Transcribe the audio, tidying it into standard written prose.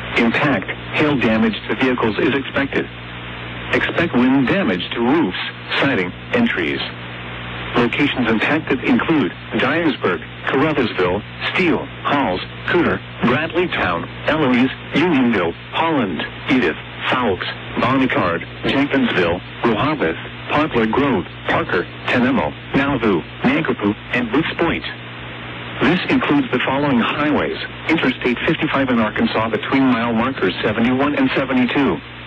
Impact, hail damage to vehicles is expected. Expect wind damage to roofs, siding, and trees. Locations impacted include Dyersburg, Carruthersville, Steele, Halls, Cooter, Bradleytown, Eloise, Unionville, Holland, Edith, Fowkes, Bonnicard, Jenkinsville, Rehoboth, Poplar Grove, Parker, Tenemo, Nauvoo, Nankarpoo, and Booths Point. This includes the following highways: Interstate 55 in Arkansas between mile markers 71 and 72.